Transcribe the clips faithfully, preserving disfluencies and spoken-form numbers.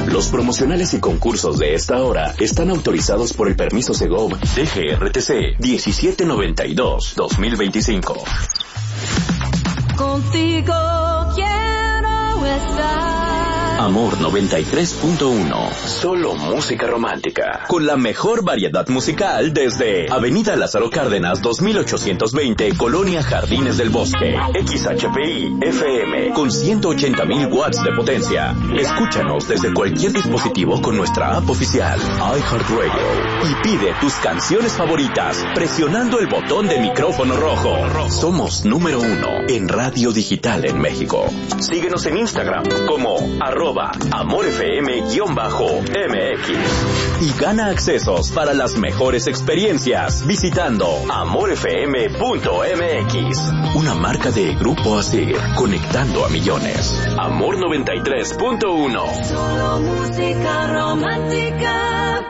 Los promocionales y concursos de esta hora están autorizados por el permiso Segov D G R T C diecisiete noventa y dos dos mil veinticinco. Contigo quiero estar. Amor noventa y tres punto uno. Solo música romántica. Con la mejor variedad musical desde Avenida Lázaro Cárdenas dos mil ochocientos veinte, Colonia Jardines del Bosque. X H P I F M con ciento ochenta mil watts de potencia. Escúchanos desde cualquier dispositivo con nuestra app oficial iHeartRadio y pide tus canciones favoritas presionando el botón de micrófono rojo. Somos número uno en radio digital en México. Síguenos en Instagram como arroba amorfm-mx y gana accesos para las mejores experiencias visitando amorfm punto m x. Una marca de Grupo Asir, conectando a millones. Amor noventa y tres punto uno. Solo música romántica.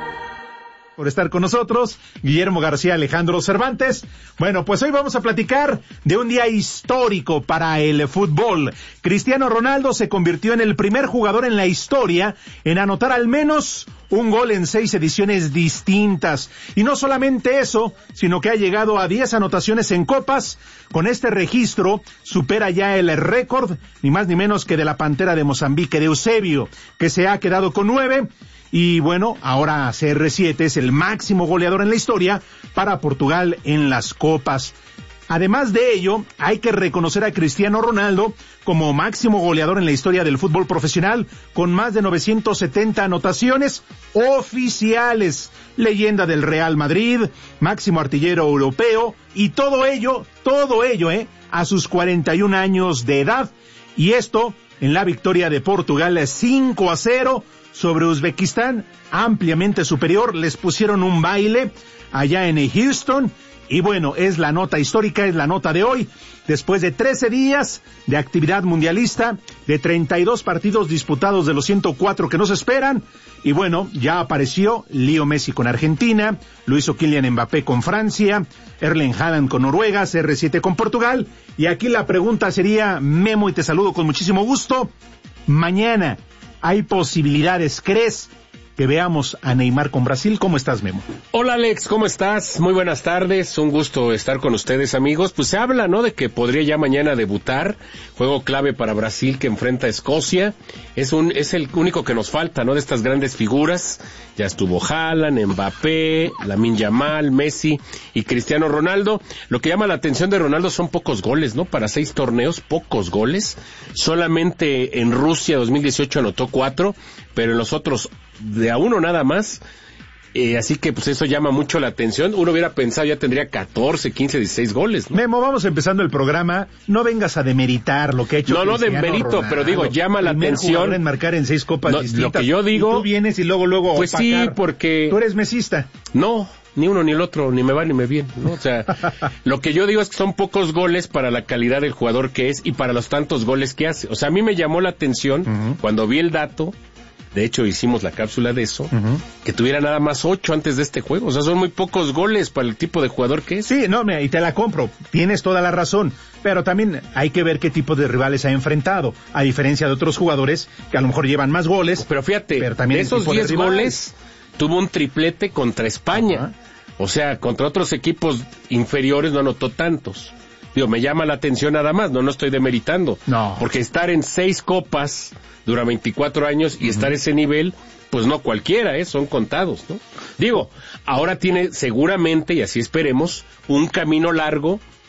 Por estar con nosotros, Guillermo García Alejandro Cervantes. Bueno, pues hoy vamos a platicar de un día histórico para el fútbol. Cristiano Ronaldo se convirtió en el primer jugador en la historia en anotar al menos un gol en seis ediciones distintas. Y no solamente eso, sino que ha llegado a diez anotaciones en copas. Con este registro supera ya el récord, ni más ni menos que de la Pantera de Mozambique, de Eusebio, que se ha quedado con nueve. Y bueno, ahora C R siete es el máximo goleador en la historia para Portugal en las copas. Además de ello, hay que reconocer a Cristiano Ronaldo como máximo goleador en la historia del fútbol profesional, con más de novecientas setenta anotaciones oficiales. Leyenda del Real Madrid, máximo artillero europeo, y todo ello, todo ello, eh, a sus cuarenta y un años de edad. Y esto en la victoria de Portugal cinco a cero sobre Uzbekistán, ampliamente superior. Les pusieron un baile allá en Houston. Y bueno, es la nota histórica, es la nota de hoy. Después de trece días de actividad mundialista, de treinta y dos partidos disputados de los ciento cuatro que nos esperan. Y bueno, ya apareció Leo Messi con Argentina, lo hizo Kylian Mbappé con Francia, Erling Haaland con Noruega, C R siete con Portugal. Y aquí la pregunta sería, Memo, y te saludo con muchísimo gusto. Mañana, ¿hay posibilidades, crees, que veamos a Neymar con Brasil? ¿Cómo estás, Memo? Hola, Alex, ¿cómo estás? Muy buenas tardes, un gusto estar con ustedes, amigos. Pues se habla, ¿no?, de que podría ya mañana debutar, juego clave para Brasil que enfrenta a Escocia. Es un es el único que nos falta, ¿no?, de estas grandes figuras. Ya estuvo Haaland, Mbappé, Lamine Yamal, Messi y Cristiano Ronaldo. Lo que llama la atención de Ronaldo son pocos goles, ¿no? Para seis torneos, pocos goles. Solamente en Rusia dos mil dieciocho anotó cuatro, pero en los otros de a uno nada más. Eh, así que pues eso llama mucho la atención. Uno hubiera pensado ya tendría catorce, quince, dieciséis goles, ¿no? Memo, vamos empezando el programa. No vengas a demeritar lo que ha hecho No, no Cristiano demerito, Ronaldo. pero digo, llama la Primer atención. jugador en marcar en seis copas No, distintas. lo que yo digo, y tú vienes y luego, luego pues opacar. sí, porque Tú eres mesista. No, ni uno ni el otro, ni me va ni me viene, ¿no? O sea, lo que yo digo es que son pocos goles para la calidad del jugador que es y para los tantos goles que hace. O sea, a mí me llamó la atención uh-huh. cuando vi el dato. De hecho, hicimos la cápsula de eso, uh-huh. que tuviera nada más ocho antes de este juego. O sea, son muy pocos goles para el tipo de jugador que es. Sí, no, y te la compro. Tienes toda la razón. Pero también hay que ver qué tipo de rivales ha enfrentado. A diferencia de otros jugadores que a lo mejor llevan más goles. Pero fíjate, pero también de esos diez de goles, tuvo un triplete contra España. Uh-huh. O sea, contra otros equipos inferiores no anotó tantos. Digo, me llama la atención nada más, no, no estoy demeritando. No. Porque estar en seis copas dura veinticuatro años y uh-huh. estar a ese nivel, pues no cualquiera, ¿eh? Son contados, ¿no? Digo, ahora tiene seguramente, y así esperemos, un camino largo